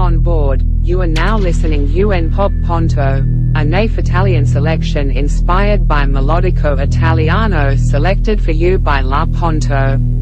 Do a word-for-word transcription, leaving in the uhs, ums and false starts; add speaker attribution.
Speaker 1: on board. You are now listening to Un Pop Ponto, a naif Italian selection inspired by Melodico Italiano selected for you by La Ponto.